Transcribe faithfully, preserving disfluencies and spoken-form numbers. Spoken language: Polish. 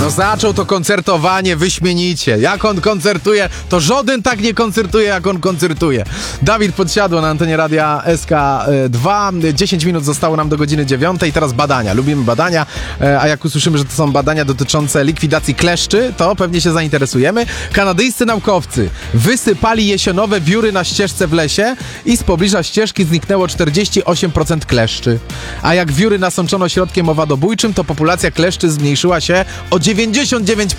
No zaczął to koncertowanie wyśmienicie. Jak on koncertuje, to żaden tak nie koncertuje, jak on koncertuje. Dawid Podsiadło na antenie radia S K dwa. dziesięć minut zostało nam do godziny dziewiątej. Teraz badania. Lubimy badania, a jak usłyszymy, że to są badania dotyczące likwidacji kleszczy, to pewnie się zainteresujemy. Kanadyjscy naukowcy wysypali jesionowe wióry na ścieżce w lesie i z pobliża ścieżki zniknęło czterdzieści osiem procent kleszczy. A jak wióry nasączono środkiem owadobójczym, to populacja kleszczy zmniejszyła się o dziewięćdziesiąt dziewięć procent.